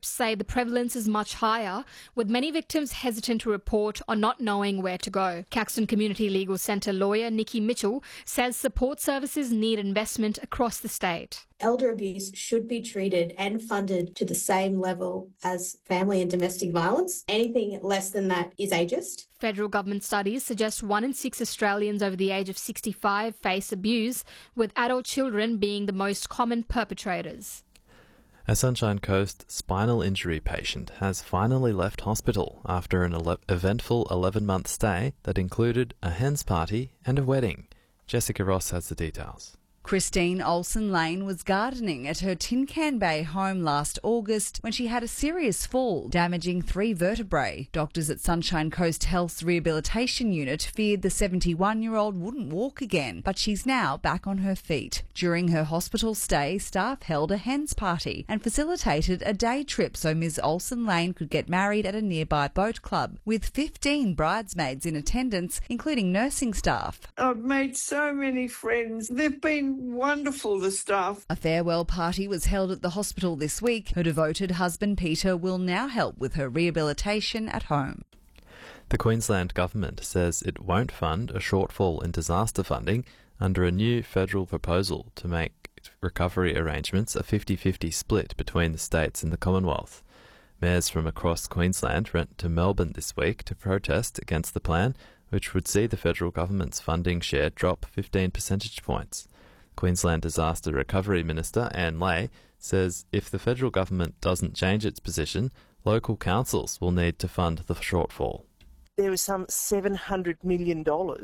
say the prevalence is much higher, with many victims hesitant to report or not knowing where to go. Caxton Community Legal Centre lawyer Nikki Mitchell says support services need investment across the state. Elder abuse should be treated and funded to the same level as family and domestic violence. Anything less than that is ageist. Federal government studies suggest 1 in 6 Australians over the age of 65 face abuse, with adult children being the most common perpetrators. A Sunshine Coast spinal injury patient has finally left hospital after an eventful 11-month stay that included a hen's party and a wedding. Jessica Ross has the details. Christine Olsen Lane was gardening at her Tin Can Bay home last August when she had a serious fall, damaging 3 vertebrae. Doctors at Sunshine Coast Health's rehabilitation unit feared the 71-year-old wouldn't walk again, but she's now back on her feet. During her hospital stay, staff held a hen's party and facilitated a day trip so Ms Olsen Lane could get married at a nearby boat club, with 15 bridesmaids in attendance, including nursing staff. I've made so many friends. They've been wonderful, the staff. A farewell party was held at the hospital this week. Her devoted husband Peter will now help with her rehabilitation at home. The Queensland Government says it won't fund a shortfall in disaster funding under a new federal proposal to make recovery arrangements a 50-50 split between the states and the Commonwealth. Mayors from across Queensland went to Melbourne this week to protest against the plan, which would see the federal government's funding share drop 15 percentage points. Queensland Disaster Recovery Minister Anne Ley says if the federal government doesn't change its position, local councils will need to fund the shortfall. There is some $700 million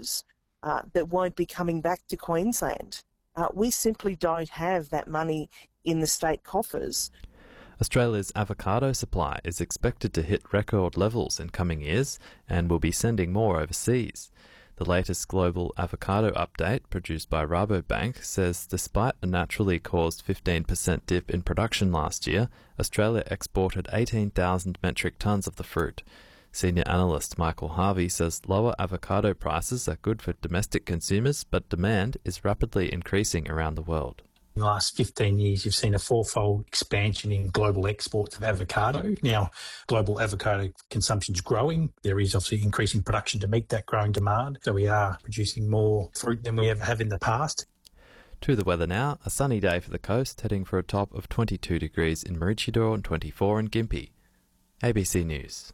that won't be coming back to Queensland. We simply don't have that money in the state coffers. Australia's avocado supply is expected to hit record levels in coming years and will be sending more overseas. The latest global avocado update, produced by Rabobank, says despite a naturally caused 15% dip in production last year, Australia exported 18,000 metric tonnes of the fruit. Senior analyst Michael Harvey says lower avocado prices are good for domestic consumers, but demand is rapidly increasing around the world. In the last 15 years, you've seen a 4-fold expansion in global exports of avocado. Now, global avocado consumption is growing. There is obviously increasing production to meet that growing demand. So we are producing more fruit than we ever have in the past. To the weather now, a sunny day for the coast, heading for a top of 22 degrees in Maroochydore and 24 in Gympie. ABC News.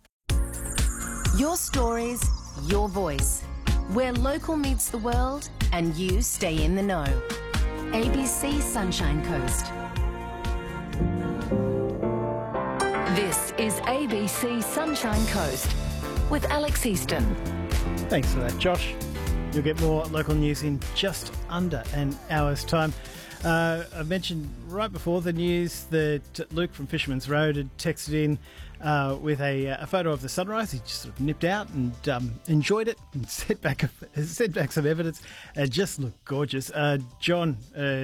Your stories, your voice. Where local meets the world and you stay in the know. ABC Sunshine Coast. This is ABC Sunshine Coast with Alex Easton. Thanks for that, Josh. You'll get more local news in just under an hour's time. I mentioned right before the news that Luke from Fisherman's Road had texted in with a photo of the sunrise. He just sort of nipped out and enjoyed it and sent back some evidence. It just looked gorgeous. John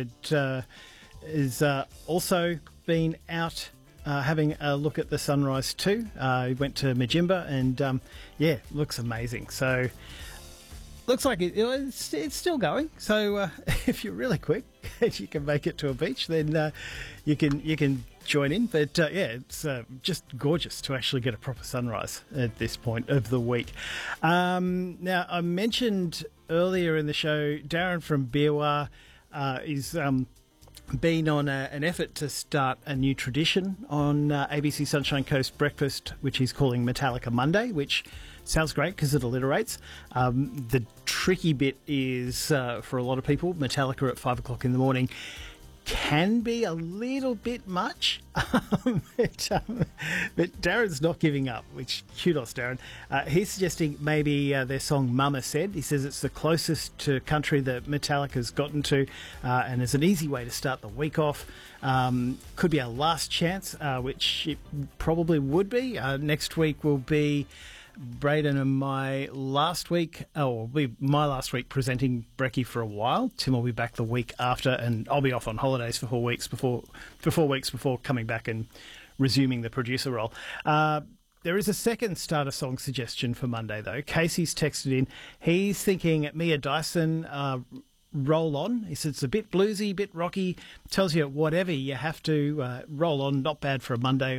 is also been out having a look at the sunrise too. He went to Majimba and looks amazing. So looks like it's still going. So if you're really quick and you can make it to a beach, then you can join in. But it's just gorgeous to actually get a proper sunrise at this point of the week. Now, I mentioned earlier in the show, Darren from Beerwah is been on an effort to start a new tradition on ABC Sunshine Coast Breakfast, which he's calling Metallica Monday, which sounds great because it alliterates. The tricky bit is, for a lot of people, Metallica at 5 o'clock in the morning can be a little bit much, but Darren's not giving up, which kudos, Darren. He's suggesting maybe their song Mama Said. He says it's the closest to country that Metallica's gotten to, and it's an easy way to start the week off. Could be our last chance, which it probably would be. Next week will be Braden and my last week, will be my last week presenting Brekkie for a while. Tim will be back the week after, and I'll be off on holidays for 4 weeks before coming back and resuming the producer role. There is a second starter song suggestion for Monday, though. Casey's texted in. He's thinking Mia Dyson, Roll On. He says it's a bit bluesy, bit rocky. Tells you whatever you have to roll on. Not bad for a Monday